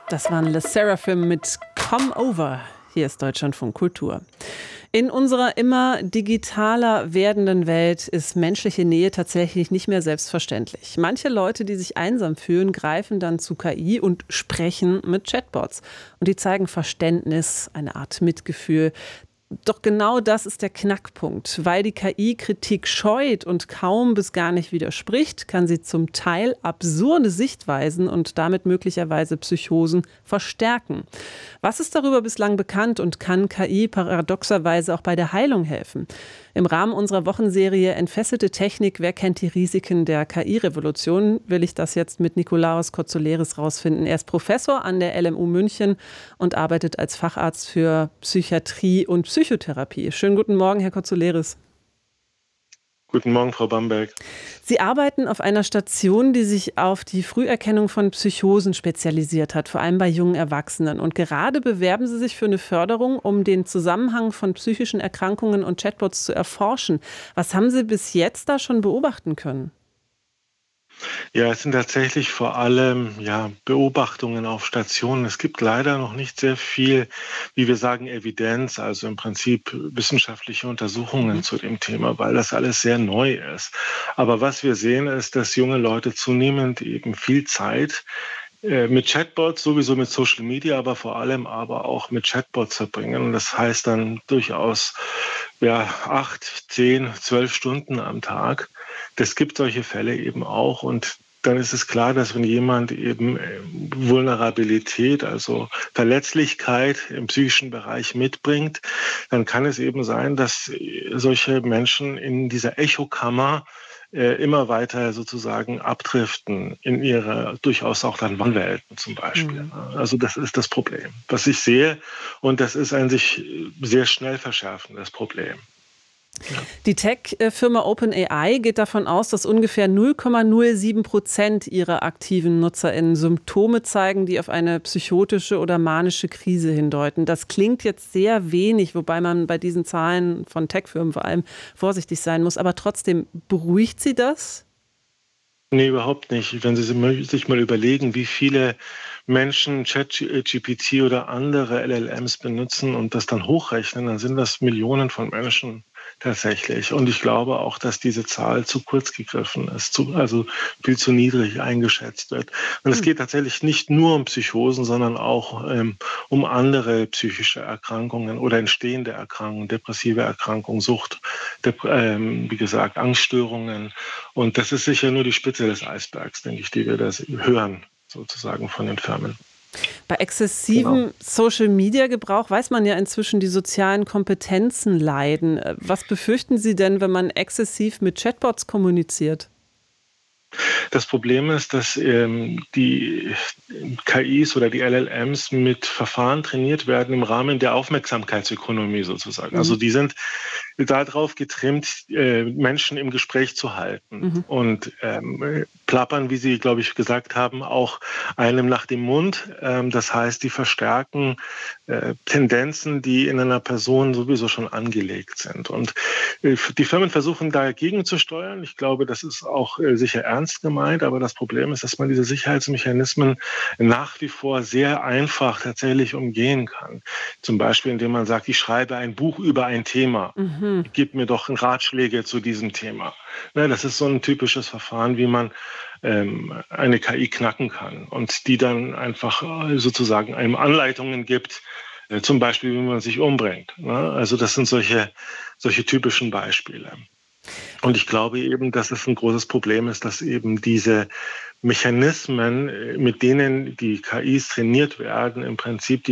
Das waren Le Seraphim mit Come Over. Hier ist Deutschlandfunk Kultur. In unserer immer digitaler werdenden Welt ist menschliche Nähe tatsächlich nicht mehr selbstverständlich. Manche Leute, die sich einsam fühlen, greifen dann zu KI und sprechen mit Chatbots. Und die zeigen Verständnis, eine Art Mitgefühl. Doch genau das ist der Knackpunkt. Weil die KI Kritik scheut und kaum bis gar nicht widerspricht, kann sie zum Teil absurde Sichtweisen und damit möglicherweise Psychosen verstärken. Was ist darüber bislang bekannt und kann KI paradoxerweise auch bei der Heilung helfen? Im Rahmen unserer Wochenserie Entfesselte Technik, wer kennt die Risiken der KI-Revolution, will ich das jetzt mit Nikolaos Kotsoleris rausfinden. Er ist Professor an der LMU München und arbeitet als Facharzt für Psychiatrie und Psychotherapie. Schönen guten Morgen, Herr Kotsoleris. Guten Morgen, Frau Bamberg. Sie arbeiten auf einer Station, die sich auf die Früherkennung von Psychosen spezialisiert hat, vor allem bei jungen Erwachsenen. Und gerade bewerben Sie sich für eine Förderung, um den Zusammenhang von psychischen Erkrankungen und Chatbots zu erforschen. Was haben Sie bis jetzt da schon beobachten können? Ja, es sind tatsächlich vor allem Beobachtungen auf Stationen. Es gibt leider noch nicht sehr viel, wie wir sagen, Evidenz, also im Prinzip wissenschaftliche Untersuchungen zu dem Thema, weil das alles sehr neu ist. Aber was wir sehen, ist, dass junge Leute zunehmend eben viel Zeit mit Chatbots, sowieso mit Social Media, aber vor allem aber auch mit Chatbots verbringen. Und das heißt dann durchaus 8, 10, 12 Stunden am Tag. Das gibt solche Fälle eben auch. Und dann ist es klar, dass wenn jemand eben Vulnerabilität, also Verletzlichkeit im psychischen Bereich mitbringt, dann kann es eben sein, dass solche Menschen in dieser Echokammer immer weiter sozusagen abdriften in ihre durchaus auch dann Wannwelten zum Beispiel. Also das ist das Problem, was ich sehe. Und das ist ein sich sehr schnell verschärfendes Problem. Ja. Die Tech-Firma OpenAI geht davon aus, dass ungefähr 0,07% ihrer aktiven NutzerInnen Symptome zeigen, die auf eine psychotische oder manische Krise hindeuten. Das klingt jetzt sehr wenig, wobei man bei diesen Zahlen von Tech-Firmen vor allem vorsichtig sein muss. Aber trotzdem, beruhigt Sie das? Nee, überhaupt nicht. Wenn Sie sich mal überlegen, wie viele Menschen ChatGPT oder andere LLMs benutzen und das dann hochrechnen, dann sind das Millionen von Menschen tatsächlich. Und ich glaube auch, dass diese Zahl zu kurz gegriffen ist, also viel zu niedrig eingeschätzt wird. Und es geht tatsächlich nicht nur um Psychosen, sondern auch um andere psychische Erkrankungen oder entstehende Erkrankungen, depressive Erkrankungen, Sucht, wie gesagt, Angststörungen. Und das ist sicher nur die Spitze des Eisbergs, denke ich, die wir das hören, sozusagen von den Firmen. Bei exzessivem Social-Media-Gebrauch weiß man ja inzwischen, die sozialen Kompetenzen leiden. Was befürchten Sie denn, wenn man exzessiv mit Chatbots kommuniziert? Das Problem ist, dass die KIs oder die LLMs mit Verfahren trainiert werden im Rahmen der Aufmerksamkeitsökonomie sozusagen. Also die sind darauf getrimmt, Menschen im Gespräch zu halten und plappern, wie Sie, glaube ich, gesagt haben, auch einem nach dem Mund. Das heißt, die verstärken Tendenzen, die in einer Person sowieso schon angelegt sind. Und die Firmen versuchen dagegen zu steuern. Ich glaube, das ist auch sicher ernst gemeint, aber das Problem ist, dass man diese Sicherheitsmechanismen nach wie vor sehr einfach tatsächlich umgehen kann. Zum Beispiel, indem man sagt, ich schreibe ein Buch über ein Thema. Gib mir doch Ratschläge zu diesem Thema. Das ist so ein typisches Verfahren, wie man eine KI knacken kann und die dann einfach sozusagen einem Anleitungen gibt, zum Beispiel, wie man sich umbringt. Also das sind solche typischen Beispiele. Und ich glaube eben, dass es ein großes Problem ist, dass eben diese Mechanismen, mit denen die KIs trainiert werden, im Prinzip